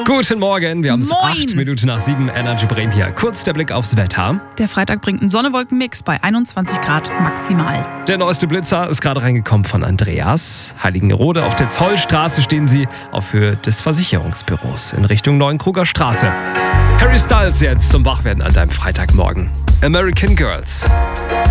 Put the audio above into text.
Guten Morgen, wir haben es Moin. 8 Minuten nach 7, Energy Bremen hier. Kurz der Blick aufs Wetter. Der Freitag bringt einen Sonne-Wolken-Mix bei 21 Grad maximal. Der neueste Blitzer ist gerade reingekommen von Andreas. Heiligenrode auf der Zollstraße stehen sie auf Höhe des Versicherungsbüros in Richtung Neuenkruger Straße. Harry Styles jetzt zum Wachwerden an deinem Freitagmorgen. American Girls.